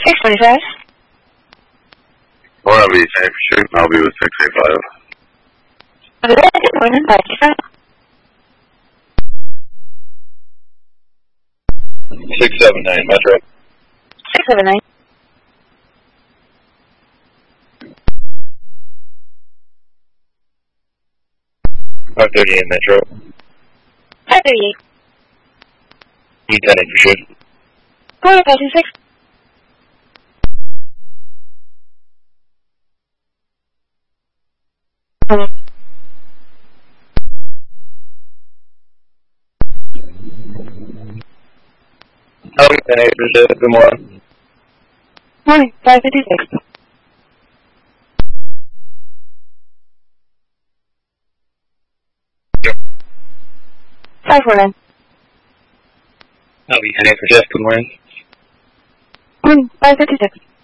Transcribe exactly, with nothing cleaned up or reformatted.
six twenty-five. Or I'll be safe for sure. I'll be with six eight five. Good morning, bye. six seven nine, Metro. six seven nine. five thirty-eight, Metro. five thirty-eight. E ten eight for sure. Go to five two six. Um, Oh, ten eight for sure. Good morning. morning, five fifty-six. five four nine. I'll be ten eight for Jeff. Good morning. Morning, five fifty-six.